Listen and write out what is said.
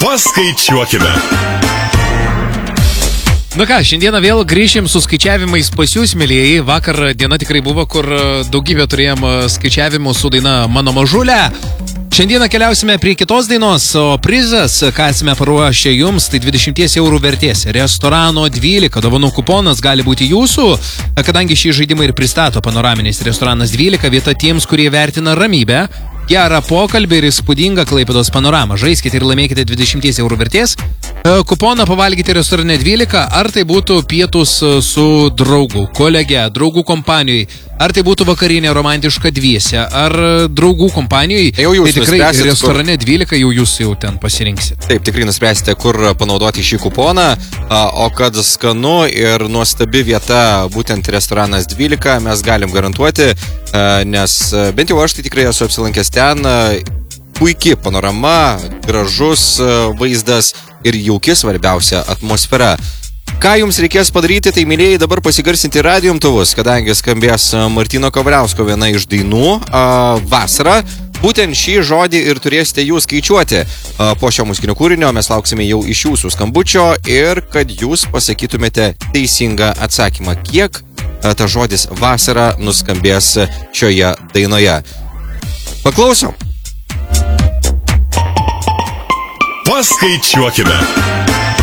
Paskaičiuokime. Nu ką, šiandieną vėl grįšim su skaičiavimais pas jūs, mėlyjeji. Vakar diena tikrai buvo, kur daugybę turėjom skaičiavimų su daina Mano mažulė. Šiandieną keliausime prie kitos dainos, o prizas, ką esame paruošę jums, tai 20 eurų vertės. Restorano 12 dovanų kuponas gali būti jūsų, kadangi šį žaidimą ir pristato Panoraminis restoranas 12, vieta tiems, kurie vertina ramybę, gerą pokalbį ir įspūdingą Klaipėdos panoramą. Žaiskite ir laimėkite 20 eurų vertės kuponą, pavalgyti restorane 12, ar tai būtų pietus su draugu, kolege, draugų kompanijai, ar tai būtų vakarinė romantiška dviese, ar draugų kompanijai. Jau jūs tai tikrai nuspręsit, restorane 12 jau jūs jau ten pasirinksit. Taip, tikrai nuspręsite, kur panaudoti šį kuponą, o kad skanu ir nuostabi vieta, būtent restoranas 12, mes galim garantuoti, nes bent jau aš tai tikrai esu apsilankęs ten. Puikiai panorama, gražus vaizdas ir jauki, svarbiausia atmosfera. Ką jums reikės padaryti, tai mylėjai dabar pasigarsinti radijo imtuvus, kadangi skambės Martyno Kavaliausko viena iš dainų Vasara. Būtent šį žodį ir turėsite jūs skaičiuoti. Po šio muzikinio kūrinio mes lauksime jau iš jūsų skambučio ir kad jūs pasakytumėte teisingą atsakymą, kiek ta žodis Vasara nuskambės šioje dainoje. Paklausom. Paskaičiuokime.